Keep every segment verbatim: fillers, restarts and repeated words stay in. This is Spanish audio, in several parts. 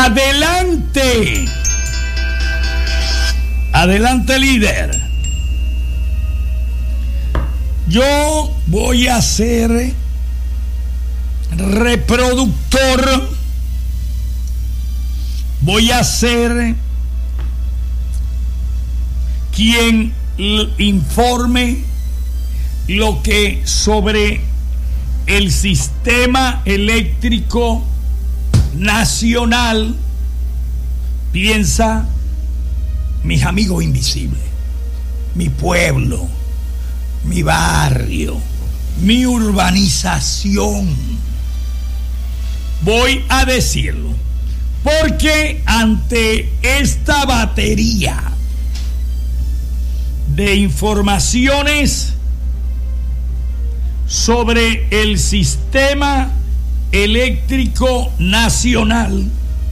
Adelante. Adelante, líder. Yo voy a ser reproductor. Voy a ser quien informe lo que sobre el sistema eléctrico nacional piensa mis amigos invisibles, mi pueblo, mi barrio, mi urbanización. Voy a decirlo porque ante esta batería de informaciones sobre el sistema eléctrico nacional,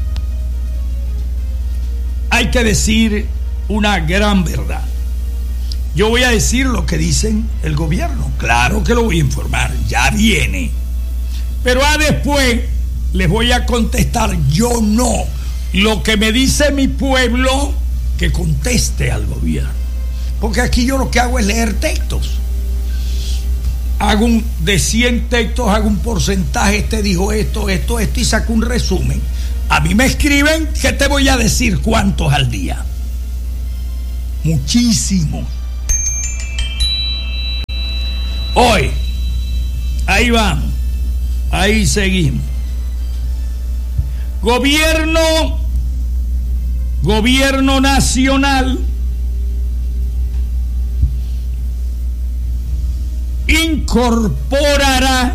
hay que decir una gran verdad. Yo voy a decir lo que dicen el gobierno, claro que lo voy a informar, ya viene, pero a después les voy a contestar yo no, lo que me dice mi pueblo, que conteste al gobierno, porque aquí yo lo que hago es leer textos. Hago un, de cien textos, hago un porcentaje, este dijo esto, esto, esto, y saco un resumen. A mí me escriben, ¿qué te voy a decir? ¿Cuántos al día? Muchísimos. Hoy, ahí vamos, ahí seguimos. Gobierno, gobierno nacional incorporará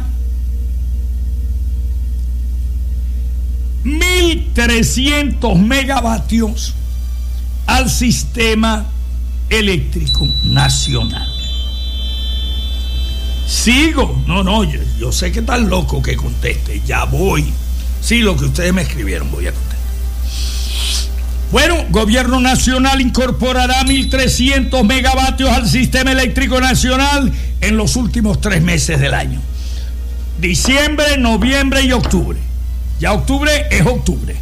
mil trescientos megavatios al sistema eléctrico nacional. Sigo, no, no, yo, yo sé que están loco que conteste, ya voy. Sí, lo que ustedes me escribieron, voy a contestar. Bueno, gobierno nacional incorporará mil trescientos megavatios al sistema eléctrico nacional en los últimos tres meses del año. Diciembre, noviembre y octubre. Ya octubre es octubre.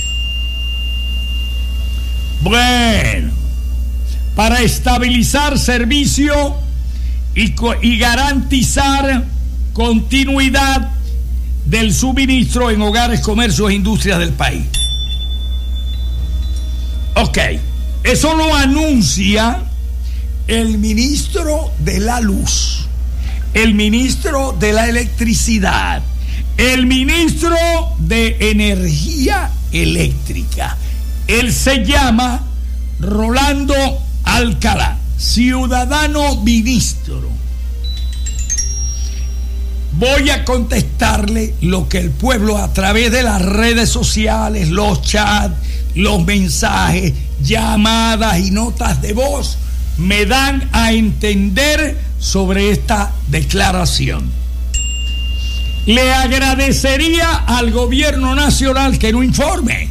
Bueno, para estabilizar servicio y, y garantizar continuidad del suministro en hogares, comercios e industrias del país. Ok, eso lo anuncia el ministro de la Luz, el ministro de la Electricidad, el ministro de Energía Eléctrica. Él se llama Rolando Alcalá, ciudadano ministro. Voy a contestarle lo que el pueblo a través de las redes sociales, los chats, los mensajes, llamadas y notas de voz me dan a entender sobre esta declaración. Le agradecería al gobierno nacional que no informe,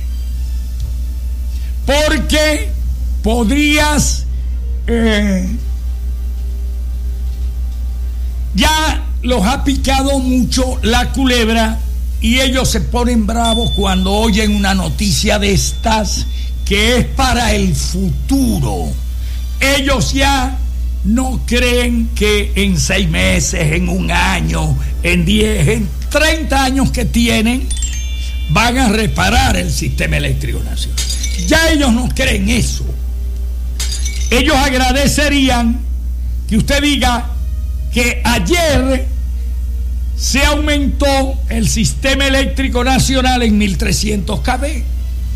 porque podrías eh, ya los ha picado mucho la culebra y ellos se ponen bravos cuando oyen una noticia de estas que es para el futuro. Ellos ya no creen que en seis meses, en un año, en diez, en treinta años que tienen, van a reparar el sistema eléctrico nacional. Ya ellos no creen eso. Ellos agradecerían que usted diga que ayer se aumentó el sistema eléctrico nacional en mil trescientos kilovoltios,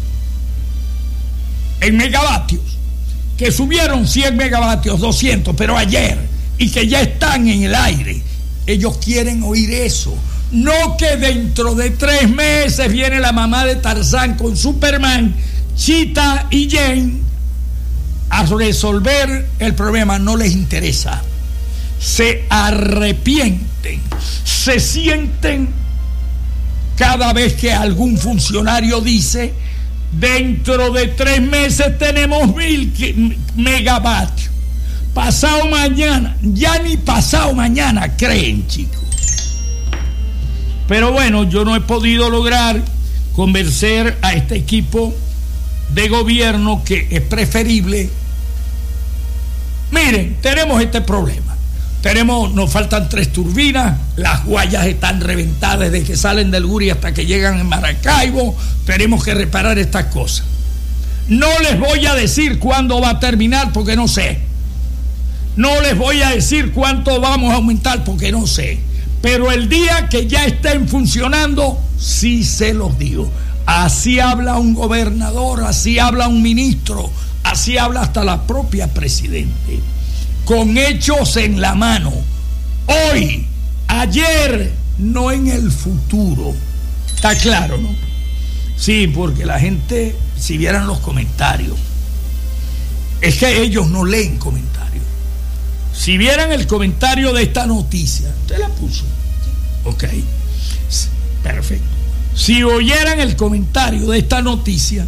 en megavatios, que subieron cien megavatios, doscientos, pero ayer, y que ya están en el aire. Ellos quieren oír eso, no que dentro de tres meses viene la mamá de Tarzán con Superman, Cheetah y Jane a resolver el problema. No les interesa. Se arrepienten, se sienten cada vez que algún funcionario dice: dentro de tres meses tenemos mil megavatios, pasado mañana, ya ni pasado mañana creen, chicos. Pero bueno, yo no he podido lograr convencer a este equipo de gobierno que es preferible. Miren, tenemos este problema. Tenemos, nos faltan tres turbinas, las guayas están reventadas desde que salen del Guri hasta que llegan en Maracaibo, tenemos que reparar estas cosas. No les voy a decir cuándo va a terminar porque no sé. No les voy a decir cuánto vamos a aumentar porque no sé. Pero el día que ya estén funcionando, sí se los digo. Así habla un gobernador, así habla un ministro, así habla hasta la propia presidente. Con hechos en la mano. Hoy, ayer, no en el futuro. Está claro, ¿no? Sí, porque la gente, si vieran los comentarios, es que ellos no leen comentarios. Si vieran el comentario de esta noticia, usted la puso. Ok, perfecto. Si oyeran el comentario de esta noticia,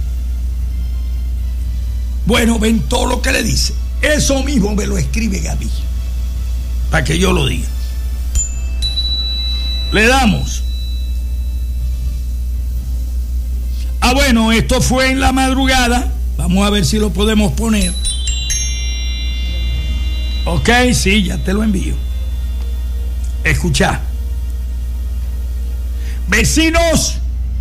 bueno, ven todo lo que le dice. Eso mismo me lo escriben a mí, para que yo lo diga. Le damos. Ah, bueno, esto fue en la madrugada. Vamos a ver si lo podemos poner. Ok, sí, ya te lo envío. Escuchá. Vecinos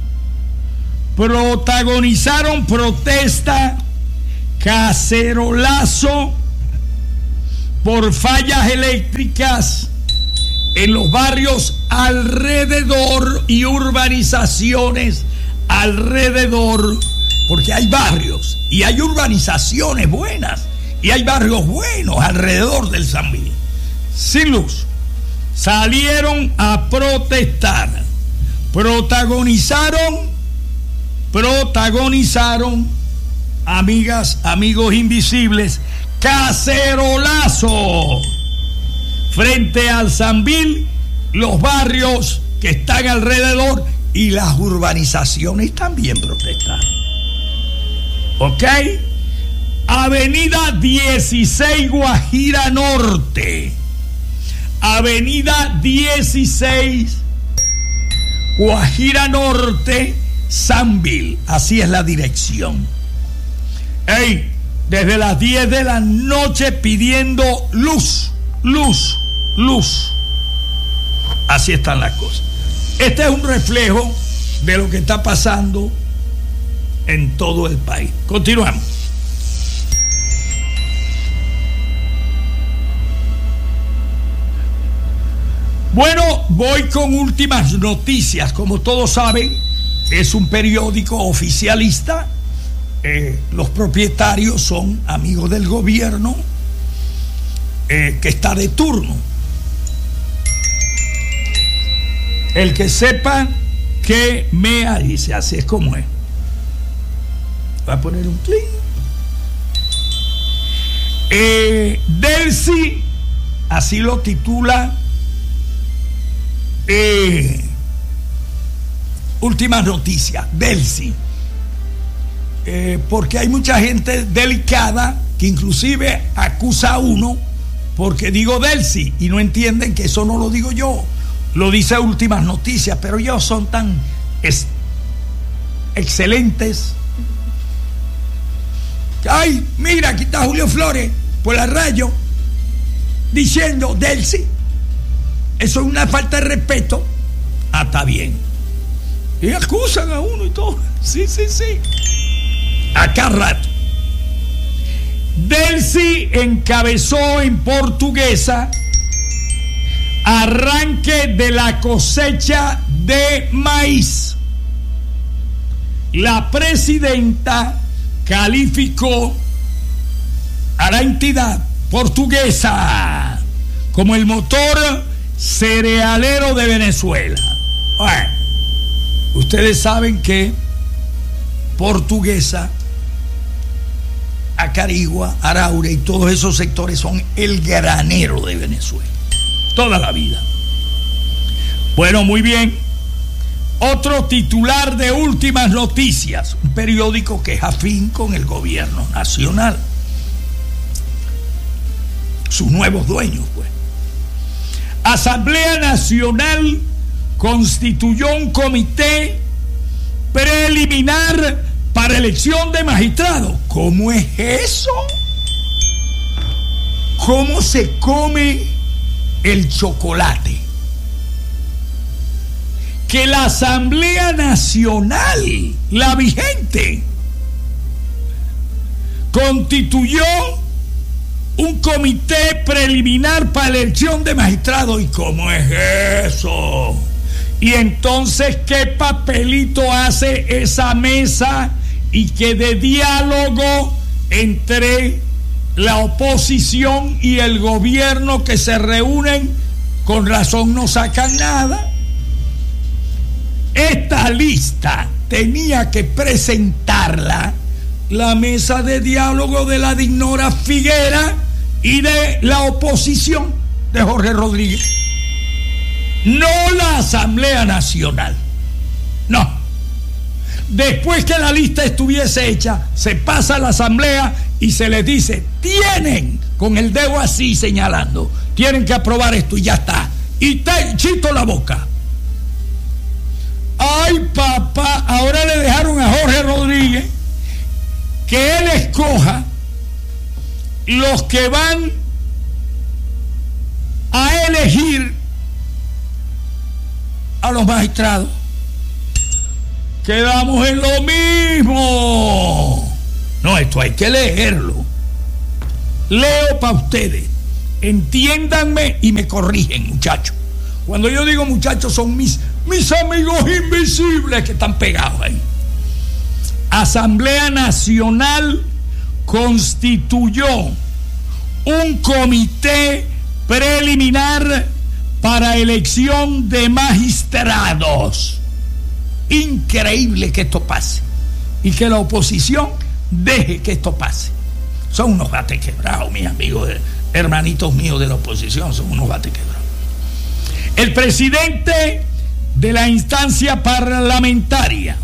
protagonizaron protesta, cacerolazo por fallas eléctricas en los barrios alrededor y urbanizaciones alrededor, porque hay barrios y hay urbanizaciones buenas y hay barrios buenos alrededor del Sambil. Sin luz, salieron a protestar, protagonizaron, protagonizaron, amigas, amigos invisibles, cacerolazo frente al Sambil, los barrios que están alrededor y las urbanizaciones también protestaron. ¿Ok? Avenida dieciséis Guajira Norte. Avenida dieciséis Guajira Norte, Sambil. Así es la dirección. Ey, desde las diez de la noche pidiendo luz, luz, luz. Así están las cosas. Este es un reflejo de lo que está pasando en todo el país. Continuamos. Bueno, voy con últimas noticias. Como todos saben, es un periódico oficialista. Eh, los propietarios son amigos del gobierno eh, que está de turno. El que sepa que me dice, así es como es. Va a poner un clic. Eh, Delcy, así lo titula. Eh, últimas noticias, Delcy. Eh, porque hay mucha gente delicada que inclusive acusa a uno porque digo Delcy y no entienden que eso no lo digo yo, lo dice Últimas Noticias, pero ellos son tan es, excelentes. Ay, mira, aquí está Julio Flores por la radio diciendo Delcy. Eso es una falta de respeto. Ah, está bien. Y acusan a uno y todo. Sí, sí, sí. Acá rato. Delcy encabezó en Portuguesa arranque de la cosecha de maíz. La presidenta calificó a la entidad portuguesa como el motor cerealero de Venezuela. Bueno, ustedes saben que Portuguesa, Acarigua, Araure y todos esos sectores son el granero de Venezuela toda la vida. Bueno, muy bien. Otro titular de Últimas Noticias, un periódico que es afín con el gobierno nacional, sus nuevos dueños, pues. Asamblea Nacional constituyó un comité preliminar para elección de magistrado. ¿Cómo es eso? ¿Cómo se come el chocolate? Que la Asamblea Nacional, la vigente, constituyó un comité preliminar para elección de magistrado. ¿Y cómo es eso? Y entonces, ¿qué papelito hace esa mesa y que de diálogo entre la oposición y el gobierno que se reúnen? Con razón no sacan nada. Esta lista tenía que presentarla la mesa de diálogo de la Dignora Figuera y de la oposición de Jorge Rodríguez, no la Asamblea Nacional. No. Después que la lista estuviese hecha, se pasa a la Asamblea y se les dice: tienen, con el dedo así señalando, tienen que aprobar esto, y ya está. Y te chito la boca. Ay, papá, ahora le dejaron a Jorge Rodríguez que él escoja los que van a elegir a los magistrados. Quedamos en lo mismo. No, esto hay que leerlo. Leo para ustedes. Entiéndanme y me corrigen, muchachos. Cuando yo digo muchachos, son mis, mis amigos invisibles que están pegados ahí. Asamblea Nacional constituyó un comité preliminar para elección de magistrados. Increíble que esto pase y que la oposición deje que esto pase. Son unos bates quebrados, mis amigos, hermanitos míos de la oposición, son unos bates quebrados. El presidente de la instancia parlamentaria,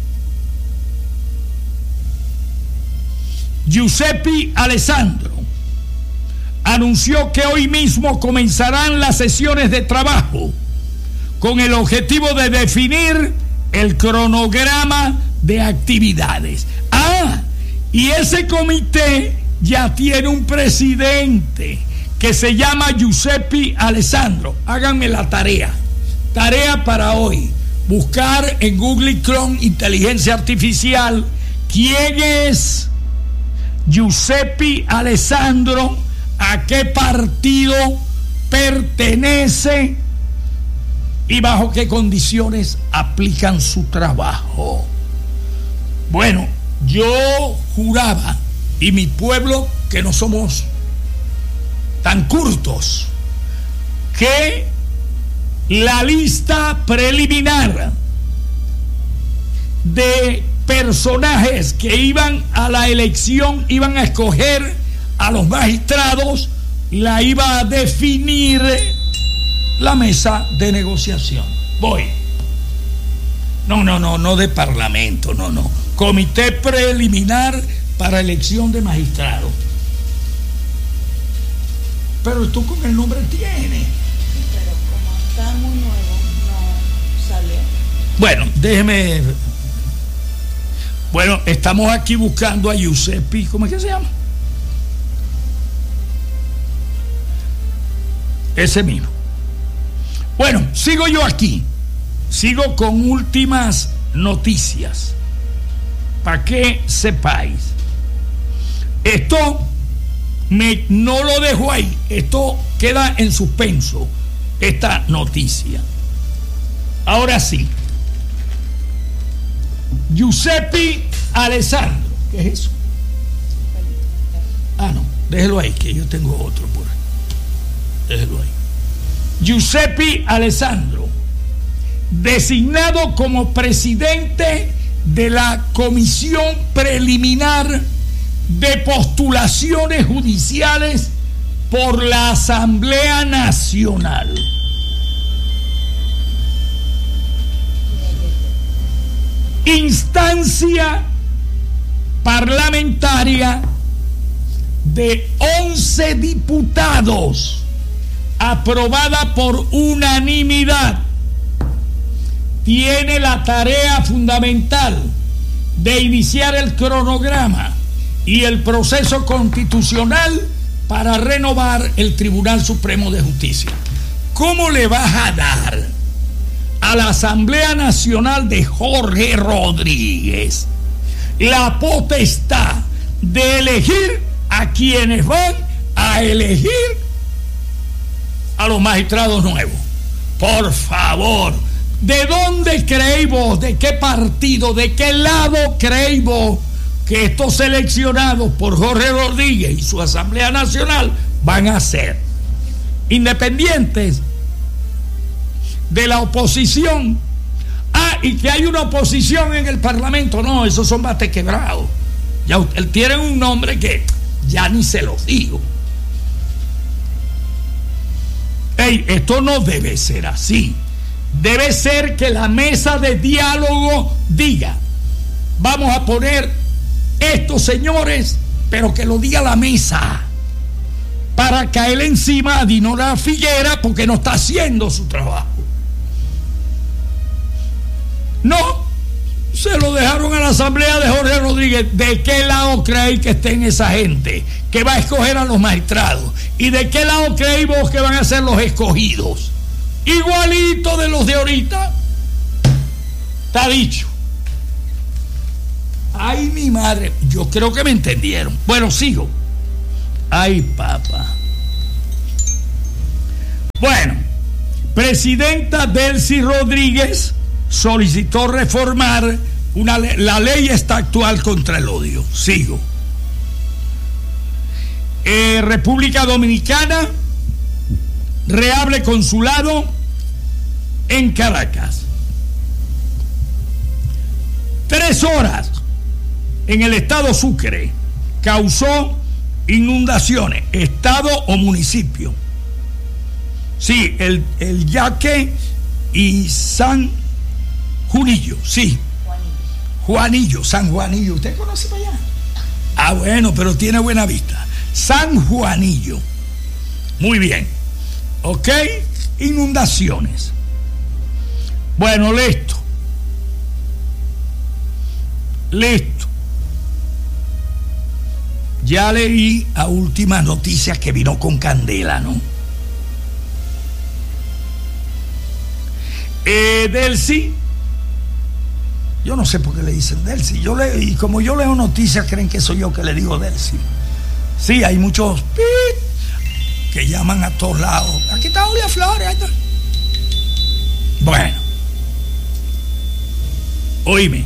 Giuseppe Alessandro, anunció que hoy mismo comenzarán las sesiones de trabajo con el objetivo de definir el cronograma de actividades. Ah, y ese comité ya tiene un presidente que se llama Giuseppe Alessandro. Háganme la tarea. Tarea para hoy. Buscar en Google y Chrome inteligencia artificial quién es Giuseppe Alessandro, a qué partido pertenece y bajo qué condiciones aplican su trabajo. Bueno, yo juraba, y mi pueblo, que no somos tan curtos, que la lista preliminar de personajes que iban a la elección, iban a escoger a los magistrados, la iba a definir la mesa de negociación. Voy. No, no, no, no de parlamento, no, no. Comité preliminar para elección de magistrados. Pero tú con el nombre tienes. Pero como está muy nuevo, no salió. Bueno, déjeme. Bueno, estamos aquí buscando a Giuseppe. ¿Cómo es que se llama? Ese mismo. Bueno, sigo yo aquí. Sigo con últimas noticias. Para que sepáis. Esto me, no lo dejo ahí. Esto queda en suspenso. Esta noticia. Ahora sí. Giuseppe Alessandro. ¿Qué es eso? Ah, no. Déjelo ahí, que yo tengo otro por ahí. Déjelo ahí. Giuseppe Alessandro, designado como presidente de la Comisión Preliminar de Postulaciones Judiciales por la Asamblea Nacional. Instancia parlamentaria de once diputados, aprobada por unanimidad. tiene la tarea fundamental de iniciar el cronograma y el proceso constitucional para renovar el Tribunal Supremo de Justicia. ¿Cómo le vas a dar a la Asamblea Nacional de Jorge Rodríguez la potestad de elegir a quienes van a elegir a los magistrados nuevos? Por favor, ¿de dónde creéis vos? ¿De qué partido? ¿De qué lado creéis vos que estos seleccionados por Jorge Rodríguez y su Asamblea Nacional van a ser? ¿Independientes? ¿De la oposición? Ah, y que hay una oposición en el Parlamento. No, esos son bate quebrados. Ya tienen un nombre que ya ni se los digo. Ey, esto no debe ser así. Debe ser que la mesa de diálogo diga: vamos a poner estos señores, pero que lo diga la mesa, para caer encima a Dinora Figuera porque no está haciendo su trabajo. No, se lo dejaron a la Asamblea de Jorge Rodríguez. ¿De qué lado creéis que estén esa gente que va a escoger a los magistrados? ¿Y de qué lado creéis vos que van a ser los escogidos? Igualito de los de ahorita. Está dicho. Ay, mi madre, yo creo que me entendieron. Bueno, sigo. Ay, papá. Bueno, presidenta Delcy Rodríguez solicitó reformar una le- la ley esta actual contra el odio. Sigo. Eh, República Dominicana reabre consulado en Caracas. Tres horas en el estado Sucre causó inundaciones, estado o municipio. Sí, el, el Yaque y San Juanillo, sí. Juanillo. Juanillo, San Juanillo. ¿Usted conoce para allá? Ah, bueno, pero tiene buena vista. San Juanillo. Muy bien. ¿Ok? Inundaciones. Bueno, listo. Listo. Ya leí a últimas noticias que vino con candela, ¿no? Eh, Delcy. Yo no sé por qué le dicen Delcy. Yo le, y como yo leo noticias, creen que soy yo que le digo Delcy. Sí, hay muchos pip, que llaman a todos lados. Aquí está Julia Flores. Está. Bueno. Oíme.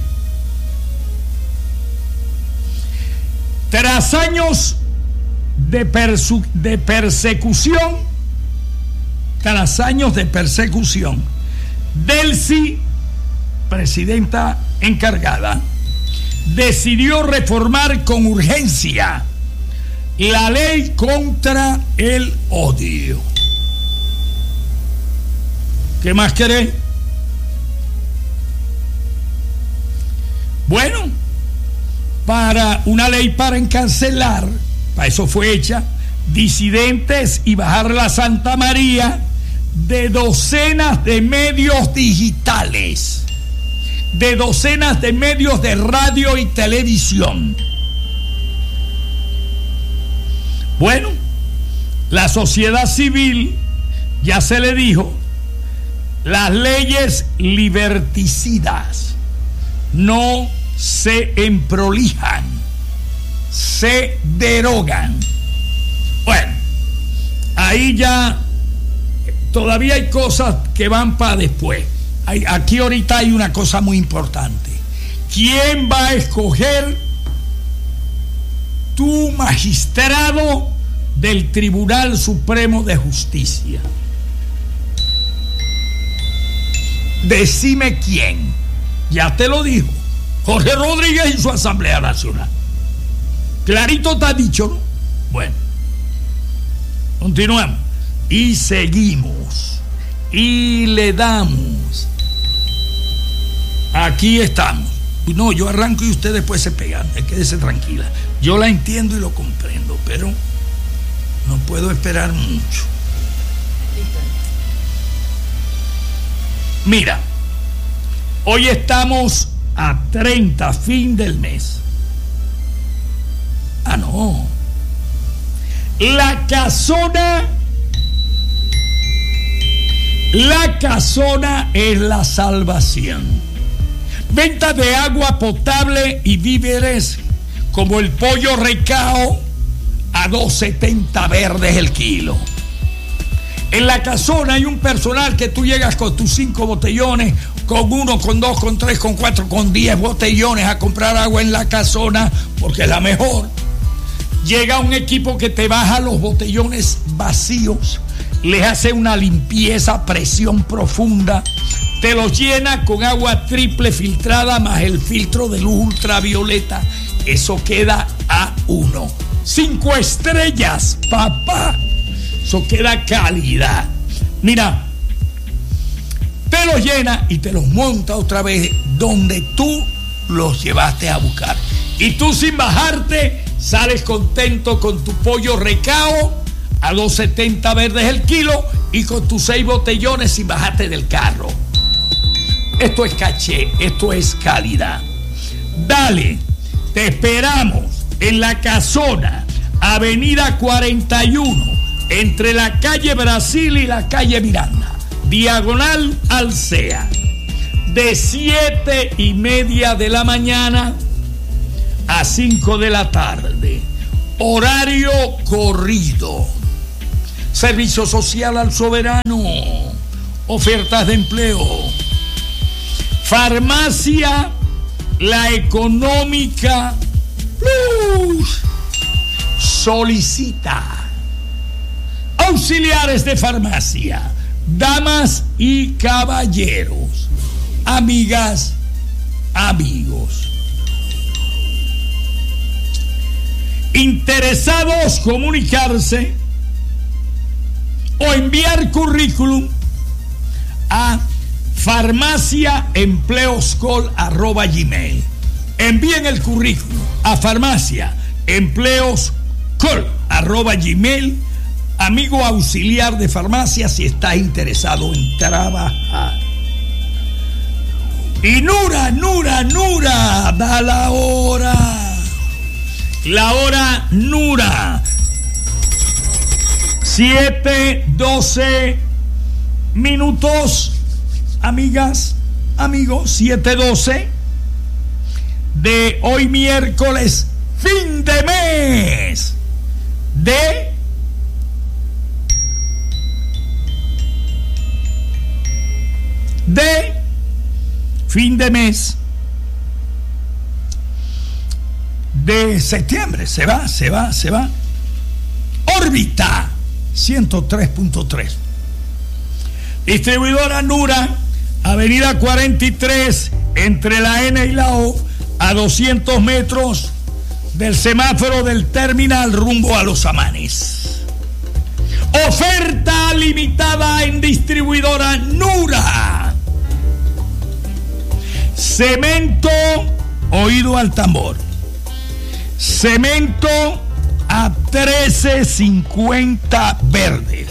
Tras años de, persu- de persecución, tras años de persecución, Delcy, presidenta encargada, decidió reformar con urgencia la ley contra el odio. ¿Qué más querés? Bueno, para una ley para encarcelar, para eso fue hecha, disidentes y bajar la Santa María de docenas de medios digitales, de docenas de medios de radio y televisión. Bueno, la sociedad civil ya se le dijo: las leyes liberticidas no se emprolijan, se derogan. Bueno, ahí ya todavía hay cosas que van para después. Hay, aquí ahorita hay una cosa muy importante. ¿Quién va a escoger tu magistrado del Tribunal Supremo de Justicia? Decime quién. Ya te lo dijo Jorge Rodríguez y su Asamblea Nacional. Clarito está dicho, ¿no? Bueno, continuamos y seguimos y le damos. Aquí estamos. No, yo arranco y usted después se pegan. Quédese tranquila. Yo la entiendo y lo comprendo, pero no puedo esperar mucho. Mira, Hoy estamos a treinta, fin del mes. Ah, no. La Casona. La Casona es la salvación. Venta de agua potable y víveres como el pollo recao a dos setenta verdes el kilo. En La Casona hay un personal que tú llegas con tus cinco botellones, con uno, con dos, con tres, con cuatro, con diez botellones a comprar agua en La Casona, porque es la mejor. Llega un equipo que te baja los botellones vacíos, les hace una limpieza a presión profunda, te los llena con agua triple filtrada más el filtro de luz ultravioleta. Eso queda a uno. Cinco estrellas, papá. Eso queda calidad. Mira, te los llena y te los monta otra vez donde tú los llevaste a buscar. Y tú, sin bajarte, sales contento con tu pollo recao a dos setenta verdes el kilo y con tus seis botellones sin bajarte del carro. Esto es caché, esto es calidad. Dale, te esperamos en La Casona, avenida cuarenta y uno, entre la calle Brasil y la calle Miranda, diagonal Alsea, de siete y media de la mañana a cinco de la tarde. Horario corrido. Servicio social al soberano. Ofertas de empleo. Farmacia La Económica Plus. Solicita auxiliares de farmacia, damas y caballeros, amigas, amigos. Interesados, comunicarse o enviar currículum a farmaciaempleoscol arroba gmail. Envíen el currículum a farmaciaempleoscol arroba gmail. Amigo auxiliar de farmacia, si estás interesado en trabajar. Y Nura, Nura, Nura, da la hora. La hora Nura. Siete, doce minutos, amigas, amigos, siete, doce de hoy miércoles, fin de mes de de fin de mes de septiembre. Se va, se va, se va. Órbita ciento tres punto tres. Distribuidora Nura, avenida cuarenta y tres, entre la N y la O, a doscientos metros del semáforo del terminal rumbo a Los Amanes. Oferta limitada en distribuidora Nura. Cemento, oído al tambor. Cemento a trece cincuenta verdes.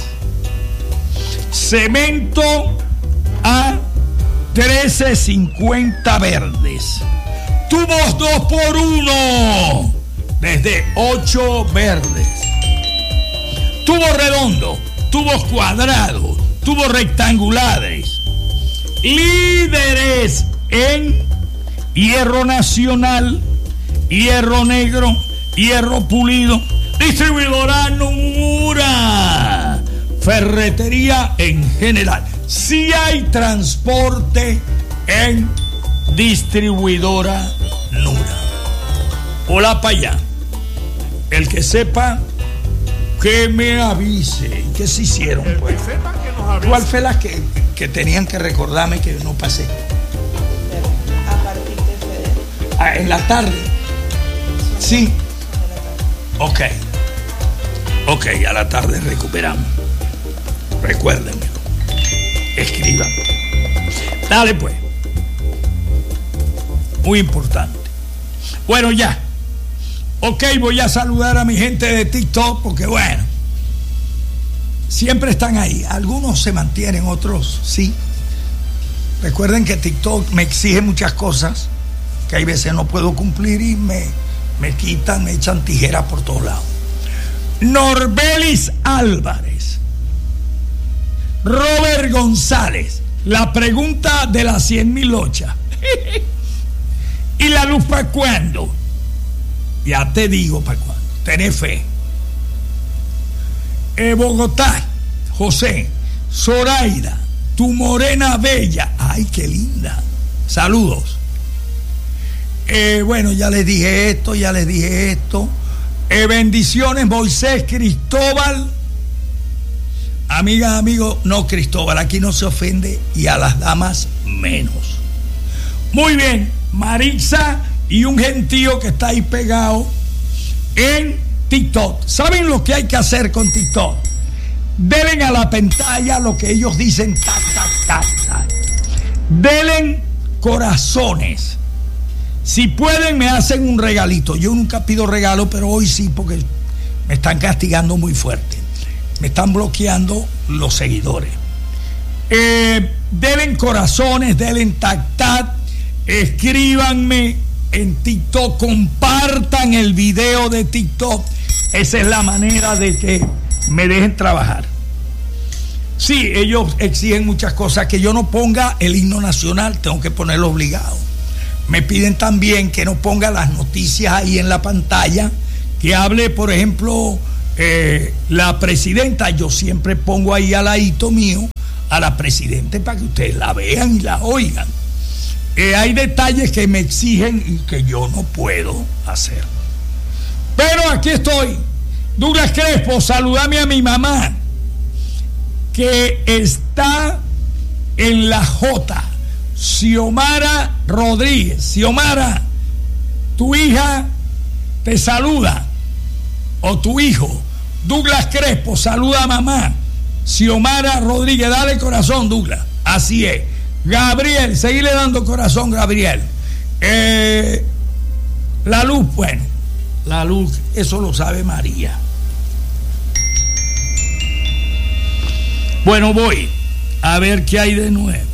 Cemento a trece cincuenta verdes. Tubos dos por uno desde ocho verdes. Tubo redondo, tubos cuadrados, tubos rectangulares. Líderes en hierro nacional, hierro negro, hierro pulido. Distribuidora Nura. Ferretería en general. Si hay transporte en distribuidora Nura. Hola para allá. El que sepa, que me avise. ¿Qué se hicieron? El pues? que sepa que nos avise. ¿Cuál fue la que, que tenían que recordarme que no pasé? A partir de febrero. Ah, en la tarde. Sí. Ok. Ok, a la tarde recuperamos. Recuérdenme. Escriban. Dale pues. Muy importante. Bueno, ya. Ok, voy a saludar a mi gente de TikTok porque, bueno, siempre están ahí. Algunos se mantienen, otros sí. Recuerden que TikTok me exige muchas cosas que hay veces no puedo cumplir y me, me quitan, me echan tijeras por todos lados. Norbelis Álvarez, Robert González, la pregunta de las cien mil lochas. ¿Y la luz para cuándo? Ya te digo para cuándo. Tenés fe. Eh, Bogotá, José, Zoraida, tu morena bella. Ay, qué linda. Saludos. Eh, bueno, ya les dije esto, ya les dije esto. Eh, bendiciones, Moisés, Cristóbal. Amigas, amigos, no, Cristóbal, aquí no se ofende y a las damas menos. Muy bien, Maritza y un gentío que está ahí pegado en TikTok. ¿Saben lo que hay que hacer con TikTok? Denle a la pantalla lo que ellos dicen, tac, tac, tac, tac. Denle corazones. Si pueden, me hacen un regalito. Yo nunca pido regalo, pero hoy sí, porque me están castigando muy fuerte. Me están bloqueando los seguidores. Eh, denle corazones, denle tac, tac. Escríbanme en TikTok, compartan el video de TikTok. Esa es la manera de que me dejen trabajar. Sí, ellos exigen muchas cosas, que yo no ponga el himno nacional, tengo que ponerlo obligado. Me piden también que no ponga las noticias ahí en la pantalla, que hable, por ejemplo, eh, la presidenta. Yo siempre pongo ahí al ladito mío a la presidenta para que ustedes la vean y la oigan. Eh, hay detalles que me exigen y que yo no puedo hacer. Pero aquí estoy. Douglas Crespo, saludame a mi mamá, que está en la J. Xiomara Rodríguez. Xiomara, tu hija te saluda, o tu hijo. Douglas Crespo, saluda a mamá. Xiomara Rodríguez, dale corazón, Douglas. Así es. Gabriel, seguile dando corazón, Gabriel. Eh, la luz, bueno, la luz, eso lo sabe María. Bueno, voy a ver qué hay de nuevo.